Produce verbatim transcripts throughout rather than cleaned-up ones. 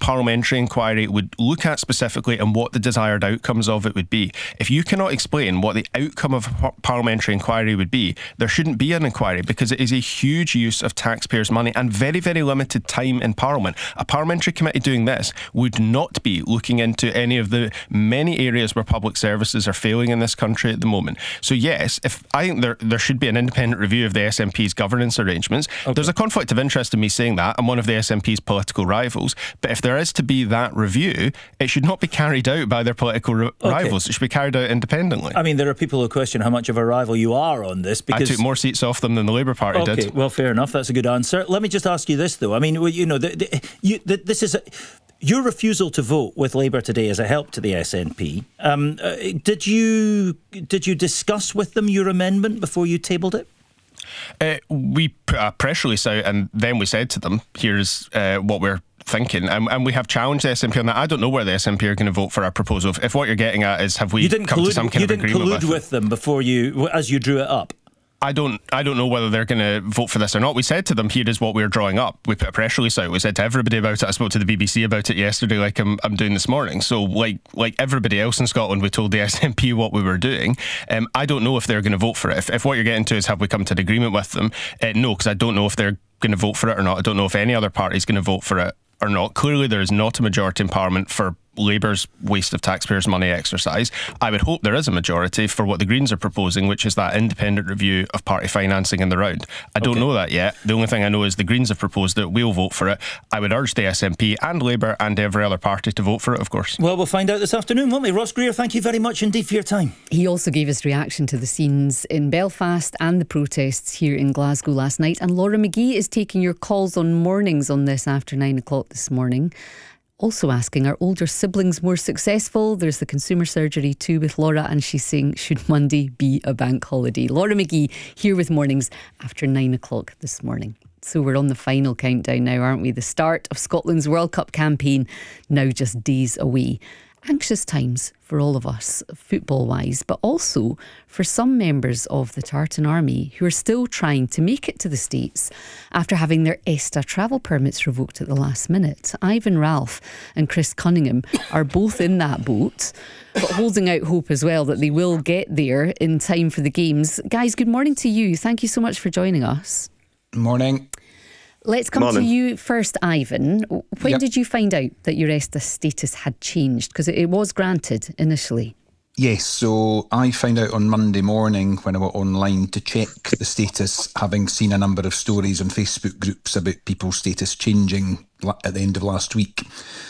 parliamentary inquiry would look at specifically and what the desired outcomes of it would be. If you cannot explain what the outcome of a parliamentary inquiry would be, there shouldn't be an inquiry, because it is a huge use of taxpayers' money and very, very limited time in Parliament. A parliamentary committee doing this would not be looking into any of the many areas where public services are failing in this country at the moment. So yes, if I think there there should be an independent review of the S N P's governance arrangements. Okay. There's a conflict of interest in me saying that. I'm one of the S N P's political rivals, but if there is to be that review, it should not be carried out by their political ri- okay. rivals. It should be carried out independendly. I mean, there are people who question how much of a rival you are on this, because I took more seats off them than the Labour Party okay, did. Okay, well, fair enough. That's a good answer. Let me just ask you this, though. I mean, you know, the, the, you, the, this is a, your refusal to vote with Labour today as a help to the S N P. Um, uh, did you did you discuss with them your amendment before you tabled it? Uh, we put a press release out, and then we said to them, here's uh, what we're thinking, and, and we have challenged the S N P on that. I don't know where the S N P are going to vote for our proposal. If, if what you're getting at is, have we you didn't come collude, to some kind you of didn't agreement collude with, with them before you, as you drew it up? I don't I don't know whether they're going to vote for this or not. We said to them, here is what we're drawing up. We put a press release out. We said to everybody about it. I spoke to the B B C about it yesterday, like I'm, I'm doing this morning. So like like everybody else in Scotland, we told the S N P what we were doing. Um, I don't know if they're going to vote for it. If, if what you're getting to is, have we come to an agreement with them? Uh, no, because I don't know if they're going to vote for it or not. I don't know if any other party is going to vote for it or not. Clearly, there is not a majority in Parliament for Labour's waste of taxpayers' money exercise. I would hope there is a majority for what the Greens are proposing, which is that independent review of party financing in the round. I don't okay. know that yet. The only thing I know is the Greens have proposed it. We'll vote for it. I would urge the S N P and Labour and every other party to vote for it, of course. Well, we'll find out this afternoon, won't we? Ross Greer, thank you very much indeed for your time. He also gave his reaction to the scenes in Belfast and the protests here in Glasgow last night. And Laura McGee is taking your calls on mornings on this after nine o'clock this morning. Also asking, are older siblings more successful? There's the consumer surgery too with Laura, and she's saying, should Monday be a bank holiday? Laura McGee here with mornings after nine o'clock this morning. So we're on the final countdown now, aren't we? The start of Scotland's World Cup campaign now just days away. Anxious times for all of us, football-wise, but also for some members of the Tartan Army who are still trying to make it to the States after having their ESTA travel permits revoked at the last minute. Ivan Ralph and Chris Cunningham are both in that boat, but holding out hope as well that they will get there in time for the games. Guys, good morning to you. Thank you so much for joining us. Morning. Let's come Morning. to you first, Ivan. When yep. did you find out that your ESTA status had changed? Because it was granted initially. Yes, so I found out on Monday morning when I went online to check the status, having seen a number of stories on Facebook groups about people's status changing at the end of last week.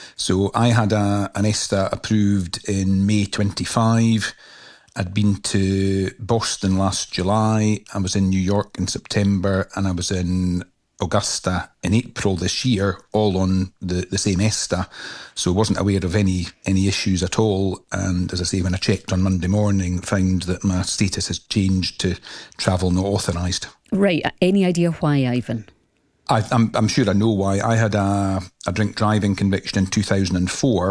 So I had a, an ESTA approved in May twenty-five. I'd been to Boston last July. I was in New York in September, and I was in Augusta in April this year, all on the, the same ESTA. So I wasn't aware of any any issues at all. And as I say, when I checked on Monday morning, found that my status has changed to travel not authorised. Right. Any idea why, Ivan? I, I'm, I'm sure I know why. I had a, a drink driving conviction in two thousand four.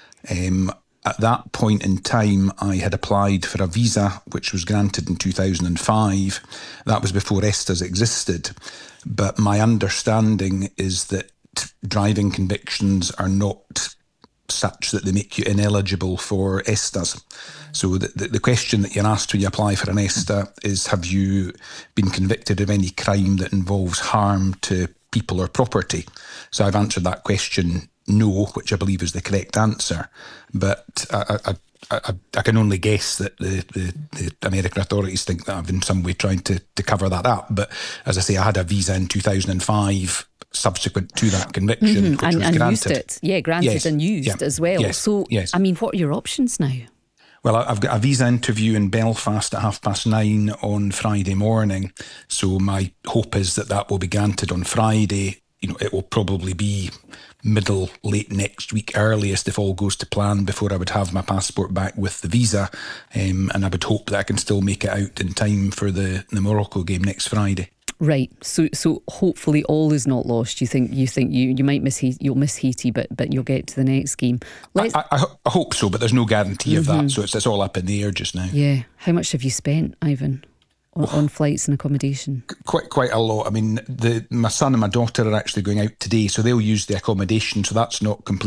Um, at that point in time, I had applied for a visa, which was granted in two thousand five. That was before ESTAs existed. But my understanding is that driving convictions are not such that they make you ineligible for ESTAs. So the, the, the question that you're asked when you apply for an ESTA is, have you been convicted of any crime that involves harm to people or property? So I've answered that question no, which I believe is the correct answer. But I, I, I, I can only guess that the, the, the American authorities think that I've in some way trying to, to cover that up. But as I say, I had a visa in two thousand five subsequent to that conviction, mm-hmm. which and, was and granted. used it. Yeah, granted yes. and used yeah. as well. Yes. So, yes. I mean, what are your options now? Well, I've got a visa interview in Belfast at half past nine on Friday morning. So my hope is that that will be granted on Friday. You know, it will probably be middle, late next week earliest if all goes to plan before I would have my passport back with the visa. Um, and I would hope that I can still make it out in time for the, the Morocco game next Friday. Right. So so hopefully all is not lost. You think you think you, you might miss you'll miss Haiti, but but you'll get to the next game. I, I, I hope so, but there's no guarantee mm-hmm. of that. So it's, it's all up in the air just now. Yeah. How much have you spent, Ivan, on, on flights and accommodation? Quite quite a lot. I mean, the my son and my daughter are actually going out today, so they'll use the accommodation. So that's not complete.